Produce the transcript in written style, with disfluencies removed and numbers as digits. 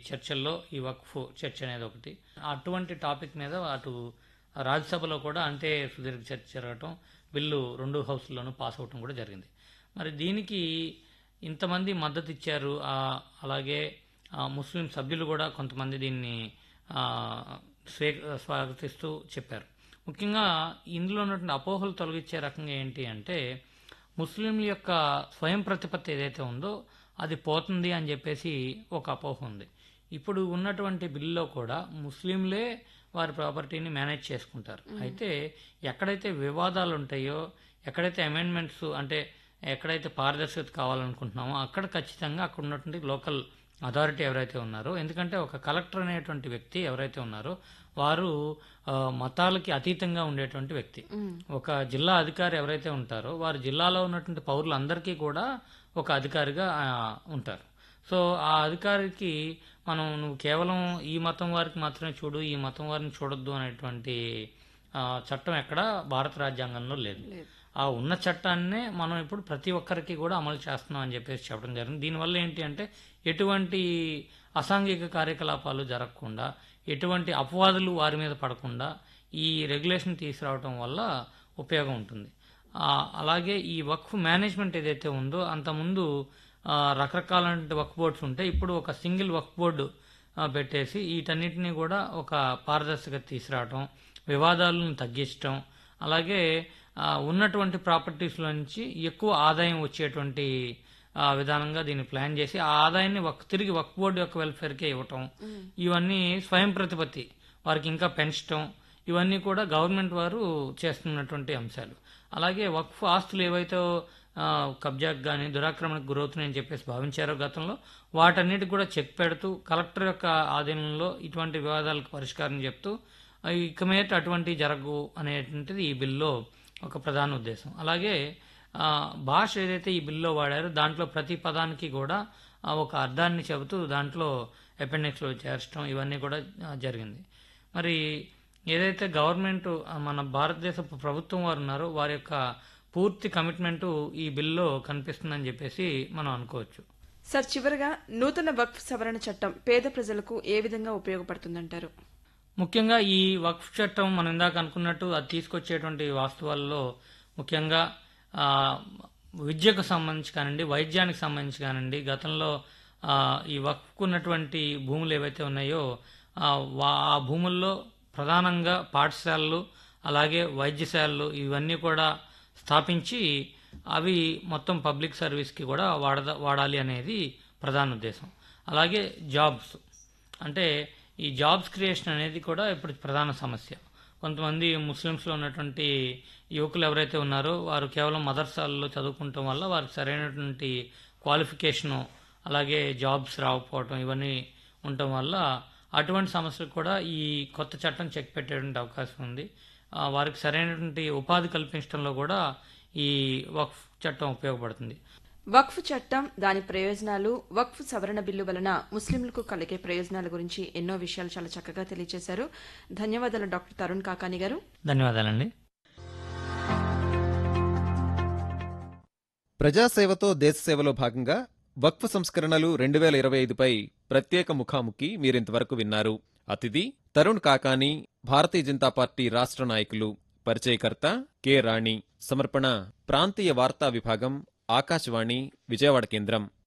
చర్చల్లో ఈ వక్ఫ్ చర్చ అనేది ఒకటి. అటువంటి టాపిక్ మీద అటు రాజ్యసభలో కూడా అంతే సుదీర్ఘ చర్చ జరగటం, బిల్లు 2 హౌస్లోనూ పాస్ అవటం కూడా జరిగింది. మరి దీనికి ఇంతమంది మద్దతు ఇచ్చారు. అలాగే ముస్లిం సభ్యులు కూడా కొంతమంది దీన్ని ఆ, స్వాగతిస్తూ చెప్పారు. ముఖ్యంగా ఇందులో ఉన్నటువంటి అపోహలు తొలగించే రకంగా ఏంటి అంటే, ముస్లింల యొక్క స్వయం ప్రతిపత్తి ఏదైతే ఉందో అది పోతుంది అని చెప్పేసి ఒక అపోహ ఉంది. ఇప్పుడు ఉన్నటువంటి బిల్లులో కూడా ముస్లింలే వారి ప్రాపర్టీని మేనేజ్ చేసుకుంటారు. అయితే ఎక్కడైతే వివాదాలు ఉంటాయో, ఎక్కడైతే అమెండ్మెంట్స్ అంటే ఎక్కడైతే పారదర్శకత కావాలనుకుంటున్నామో అక్కడ ఖచ్చితంగా అక్కడ ఉన్నటువంటి లోకల్ అథారిటీ ఎవరైతే ఉన్నారో, ఎందుకంటే ఒక కలెక్టర్ అనేటువంటి వ్యక్తి ఎవరైతే ఉన్నారో వారు మతాలకి అతీతంగా ఉండేటువంటి వ్యక్తి. ఒక జిల్లా అధికారి ఎవరైతే ఉంటారో వారు జిల్లాలో ఉన్నటువంటి పౌరులందరికీ కూడా ఒక అధికారిగా ఉంటారు. సో ఆ అధికారికి నువ్వు కేవలం ఈ మతం వారికి మాత్రమే చూడు, ఈ మతం వారిని చూడొద్దు అనేటువంటి చట్టం ఎక్కడ భారత రాజ్యాంగంలో లేదు. ఆ ఉన్న చట్టాన్నే మనం ఇప్పుడు ప్రతి ఒక్కరికి కూడా అమలు చేస్తున్నాం అని చెప్పేసి చెప్పడం జరిగింది. దీనివల్ల ఏంటి అంటే ఎటువంటి అసాంఘిక కార్యకలాపాలు జరగకుండా, ఎటువంటి అపవాదులు వారి మీద పడకుండా ఈ రెగ్యులేషన్ తీసుకురావడం వల్ల ఉపయోగం ఉంటుంది. అలాగే ఈ వక్ఫ్ మేనేజ్మెంట్ ఏదైతే ఉందో, అంతకుముందు రకరకాలైన వక్ఫ్ బోర్డ్స్ ఉంటాయి. ఇప్పుడు ఒక సింగిల్ వక్ఫ్ బోర్డు పెట్టేసి వీటన్నిటిని కూడా ఒక పారదర్శకత తీసుకురావటం, వివాదాలను తగ్గించడం, అలాగే ఉన్నటువంటి ప్రాపర్టీస్లో నుంచి ఎక్కువ ఆదాయం వచ్చేటువంటి విధానంగా దీన్ని ప్లాన్ చేసి ఆ ఆదాయాన్ని తిరిగి వక్ఫ్ బోర్డు యొక్క వెల్ఫేర్కే ఇవ్వటం, ఇవన్నీ స్వయం ప్రతిపత్తి వారికి ఇంకా పెంచడం, ఇవన్నీ కూడా గవర్నమెంట్ వారు చేస్తున్నటువంటి అంశాలు. అలాగే వక్ఫ్ ఆస్తులు ఏవైతే కబ్జాకు కానీ దురాక్రమణకు గురవుతున్నాయని చెప్పేసి భావించారో గతంలో, వాటన్నిటికి కూడా చెక్ పెడుతూ కలెక్టర్ యొక్క ఆధీనంలో ఇటువంటి వివాదాలకు పరిష్కారం చెప్తూ ఇక మీద అటువంటి జరగవు అనేటువంటిది ఈ బిల్లో ఒక ప్రధాన ఉద్దేశం. అలాగే భాష ఏదైతే ఈ బిల్లో వాడారో దాంట్లో ప్రతి పదానికి కూడా ఒక అర్థాన్ని చెబుతూ దాంట్లో అపెండిక్స్లో చేర్చడం, ఇవన్నీ కూడా జరిగింది. మరి ఏదైతే గవర్నమెంట్ మన భారతదేశ ప్రభుత్వం వారు ఉన్నారో వారి యొక్క పూర్తి కమిట్మెంట్ ఈ బిల్లో కనిపిస్తుందని చెప్పేసి మనం అనుకోవచ్చు. సార్, చివరిగా నూతన వక్ఫ్ సవరణ చట్టం పేద ప్రజలకు ఏ విధంగా ఉపయోగపడుతుందంటారు? ముఖ్యంగా ఈ వక్ఫ్ చట్టం మనం ఇందాక అనుకున్నట్టు అది తీసుకొచ్చేటువంటి వాస్తవాల్లో ముఖ్యంగా విద్యకు సంబంధించి కానివ్వండి, వైద్యానికి సంబంధించి కానివ్వండి, గతంలో ఈ వక్ఫ్కు ఉన్నటువంటి భూములు ఏవైతే ఉన్నాయో ఆ భూముల్లో ప్రధానంగా పాఠశాలలు అలాగే వైద్యశాలలు ఇవన్నీ కూడా స్థాపించి అవి మొత్తం పబ్లిక్ సర్వీస్కి కూడా వాడాలి అనేది ప్రధాన ఉద్దేశం. అలాగే జాబ్స్ అంటే ఈ జాబ్స్ క్రియేషన్ అనేది కూడా ఇప్పుడు ప్రధాన సమస్య. కొంతమంది ముస్లిమ్స్లో ఉన్నటువంటి యువకులు ఎవరైతే ఉన్నారో వారు కేవలం మదర్సాలలో చదువుకోవటం వల్ల వారికి సరైనటువంటి క్వాలిఫికేషను అలాగే జాబ్స్ రాకపోవటం ఇవన్నీ ఉండటం వల్ల అటువంటి సమస్యలు కూడా ఈ కొత్త చట్టం చెక్ పెట్టేటువంటి అవకాశం ఉంది. వారికి సరైనటువంటి ఉపాధి కల్పించడంలో కూడా ఈ వక్ఫ్ చట్టం ఉపయోగపడుతుంది. వక్ఫ్ చట్టం, దాని ప్రయోజనాలు, వక్ఫ్ సవరణ బిల్లు వలన ముస్లింలకు కలిగే ప్రయోజనాల గురించి ఎన్నో విషయాలు చాలా చక్కగా తెలియజేశారు. ధన్యవాదాలు డాక్టర్ తరుణ్ కాకాని గారు. ధన్యవాదాలండి. ప్రజాసేవతో దేశసేవలో భాగంగా వక్ఫ్ సంస్కరణలు 2025పై ప్రత్యేక ముఖాముఖి మీరింతవరకు విన్నారు. అతిథి తరుణ్ కాకాని, భారతీయ జనతా పార్టీ రాష్ట్ర నాయకులు. పరిచయకర్త కె రాణి. సమర్పణ ప్రాంతీయ వార్తా విభాగం, ఆకాశవాణి విజయవాడ కేంద్రం.